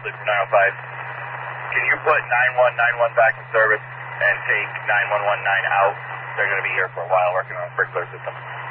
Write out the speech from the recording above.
Sleeper 905. Can you put 9191 back in service and take 9119 out? They're going to be here for a while working on a sprinkler system.